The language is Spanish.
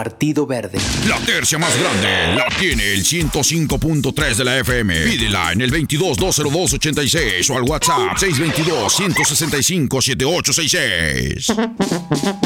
Partido Verde. La tercia más grande la tiene el 105.3 de la FM. Pídela en el 22-202-86 o al WhatsApp 622-165-7866.